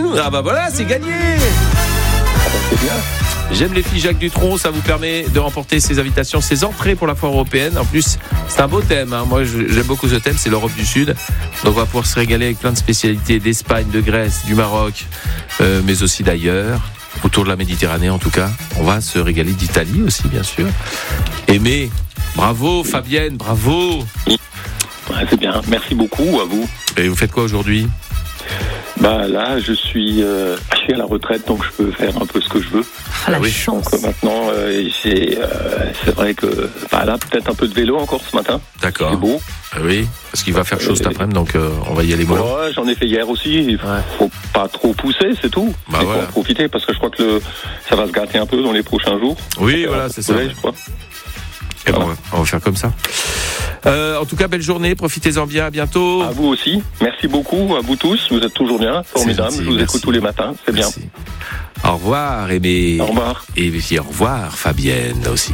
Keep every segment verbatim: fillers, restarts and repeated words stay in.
Ah bah voilà, c'est gagné. Ah bah, c'est bien. J'aime les filles Jacques Dutronc, ça vous permet de remporter ces invitations, ces entrées pour la foire européenne. En plus, c'est un beau thème, hein. Moi j'aime beaucoup ce thème, c'est l'Europe du Sud. Donc on va pouvoir se régaler avec plein de spécialités d'Espagne, de Grèce, du Maroc, euh, mais aussi d'ailleurs, autour de la Méditerranée en tout cas. On va se régaler d'Italie aussi, bien sûr. Aimé, bravo Fabienne, bravo. Ouais, c'est bien, merci beaucoup à vous. Et vous faites quoi aujourd'hui ? Bah là, je suis, euh, je suis à la retraite, donc je peux faire un peu ce que je veux. Ah, la oui. chance. Donc, maintenant, euh, c'est, euh, c'est vrai que, bah là, peut-être un peu de vélo encore ce matin. D'accord. C'est beau. Ah oui, parce qu'il va faire chaud Euh, cet après-midi, donc euh, on va y aller mollo. Ouais, j'en ai fait hier aussi. Il faut, Ouais. faut pas trop pousser, c'est tout. Bah Il faut voilà. en profiter parce que je crois que le, ça va se gâter un peu dans les prochains jours. Oui, Euh, voilà, c'est ça. soleil, je crois. Et bon, on va faire comme ça. Euh, en tout cas, belle journée, profitez-en bien, à bientôt. À vous aussi. Merci beaucoup, à vous tous. Vous êtes toujours bien, formidable. gentil, Je vous merci. écoute tous les matins, c'est bien. Merci. Au revoir, Aimé. Au revoir. Et puis au revoir, Fabienne aussi.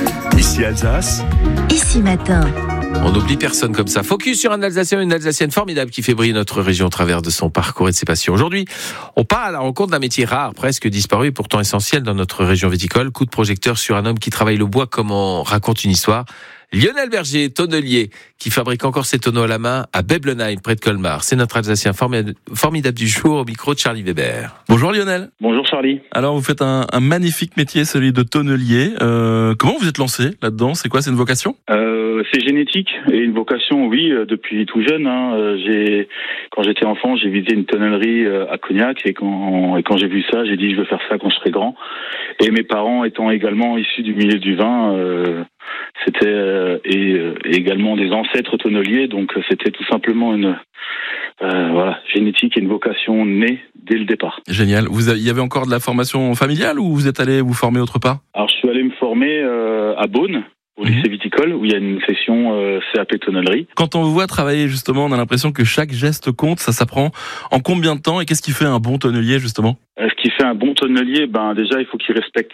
Ici Alsace. Ici matin. On n'oublie personne comme ça. Focus sur un Alsacien, une Alsacienne formidable qui fait briller notre région au travers de son parcours et de ses passions. Aujourd'hui, on part à la rencontre d'un métier rare, presque disparu et pourtant essentiel dans notre région viticole. Coup de projecteur sur un homme qui travaille le bois comme on raconte une histoire. Lionel Berger, tonnelier, qui fabrique encore ses tonneaux à la main à Beblenheim, près de Colmar. C'est notre Alsacien formidable du jour au micro de Charlie Weber. Bonjour Lionel. Bonjour Charlie. Alors vous faites un, un magnifique métier, celui de tonnelier. Euh, comment vous êtes lancé là-dedans ? C'est quoi, c'est une vocation ? Euh, c'est génétique et une vocation, oui, euh, depuis tout jeune. Hein, euh, j'ai, quand j'étais enfant, j'ai visité une tonnellerie euh, à Cognac et quand, et quand j'ai vu ça, j'ai dit je veux faire ça quand je serai grand. Et mes parents étant également issus du milieu du vin, euh, c'était euh, et, euh, et également des ancêtres tonneliers, donc euh, c'était tout simplement une euh, voilà génétique et une vocation née dès le départ. Génial. Vous avez, il y avait encore de la formation familiale ou vous êtes allé vous former autre part ? Alors je suis allé me former euh, à Beaune, au lycée viticole, où il y a une session euh, C A P tonnellerie. Quand on vous voit travailler justement, on a l'impression que chaque geste compte. Ça s'apprend en combien de temps et qu'est-ce qui fait un bon tonnelier justement ? Euh, ce qui fait un bon tonnelier, ben déjà il faut qu'il respecte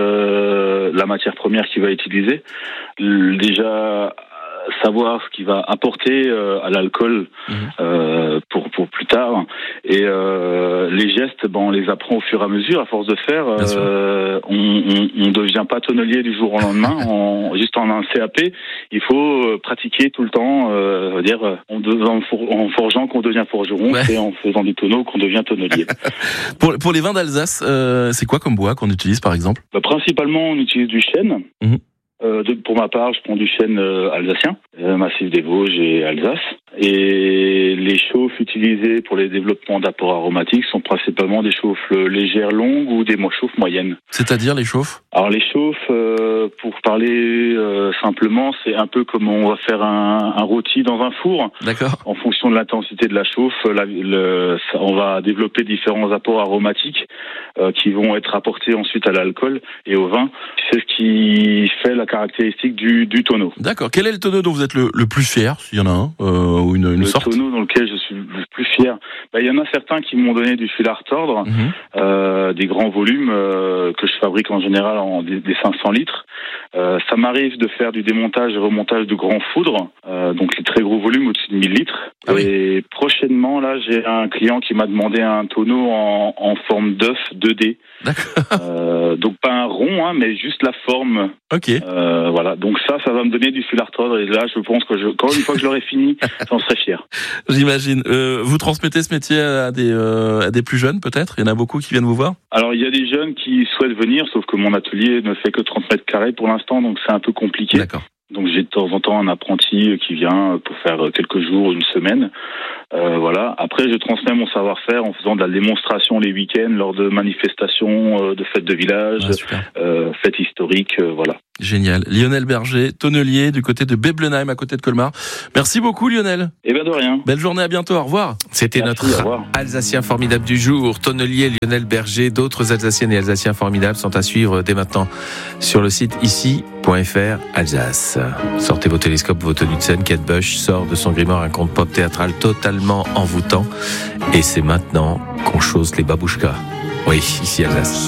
euh, la matière première qu'il va utiliser. L- déjà savoir ce qu'il va apporter euh, à l'alcool mmh. euh, pour pour plus tard, et euh, les gestes, ben on les apprend au fur et à mesure à force de faire. Euh, on, on on devient pas tonnelier du jour au lendemain, en, juste en un C A P. Il faut pratiquer tout le temps. Euh, dire on devient, en forgeant qu'on devient forgeron, ouais. C'est en faisant des tonneaux qu'on devient tonnelier. pour pour les vins d'Alsace, euh, c'est quoi comme bois qu'on utilise par exemple ? Ben, principalement, on utilise du chêne. Mmh. Euh, de, pour ma part, je prends du chêne euh, alsacien, euh, Massif des Vosges et Alsace. Et les chauffes utilisées pour les développements d'apports aromatiques sont principalement des chauffes légères longues ou des chauffes moyennes. C'est-à-dire les chauffes ? Alors les chauffes, euh, pour parler euh, simplement, c'est un peu comme on va faire un, un rôti dans un four. D'accord. En fonction de l'intensité de la chauffe, la, le, ça, on va développer différents apports aromatiques euh, qui vont être apportés ensuite à l'alcool et au vin. C'est ce qui fait la caractéristique du, du tonneau. D'accord. Quel est le tonneau dont vous êtes le, le plus fier, s'il y en a un, euh, ou une, une le sorte ? Le tonneau dans lequel je suis le plus fier, bah, il y en a certains qui m'ont donné du fil à retordre, mmh. euh, des grands volumes euh, que je fabrique en général en des, des cinq cents litres. Euh, ça m'arrive de faire du démontage et remontage de grands foudres, euh, donc les très gros volumes au-dessus de mille litres. Ah oui. Et prochainement, là, j'ai un client qui m'a demandé un tonneau en, en forme d'œuf deux D. D'accord. Euh, donc pas un rond, hein, mais juste la forme. Ok. Euh, voilà. Donc ça, ça va me donner du fil à retordre. Et là, je pense que je, quand une fois que je l'aurai fini, j'en serai fier. J'imagine. Euh, vous transmettez ce métier à des euh, à des plus jeunes, peut-être ? Il y en a beaucoup qui viennent vous voir ? Alors, il y a des jeunes qui souhaitent venir, sauf que mon atelier ne fait que trente mètres carrés pour l'instant, donc c'est un peu compliqué. D'accord. Donc j'ai de temps en temps un apprenti qui vient pour faire quelques jours, une semaine. Euh, voilà. Après, je transmets mon savoir-faire en faisant de la démonstration les week-ends lors de manifestations, euh, de fêtes de village, ah, euh, fêtes historiques, euh, voilà. Génial. Lionel Berger, tonnelier du côté de Beblenheim, à côté de Colmar. Merci beaucoup Lionel. Eh bien de rien. Belle journée, à bientôt, au revoir. C'était Merci, notre Alsacien formidable du jour, tonnelier Lionel Berger. D'autres Alsaciennes et Alsaciens formidables sont à suivre dès maintenant sur le site ici point f r Alsace. Sortez vos télescopes, vos tenues de scène. Kate Bush sort de son grimoire un conte pop théâtral totalement envoûtant. Et c'est maintenant qu'on chausse les babouchkas. Oui, ici Alsace.